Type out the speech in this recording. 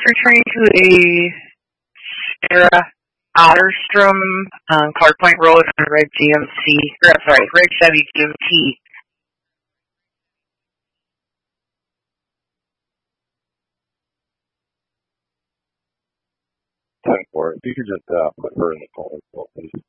returning to a Sarah Otterstrom Clark Point Road on a red GMC, or sorry, red Chevy GMT. For it. If you could just put her in the call as well, please.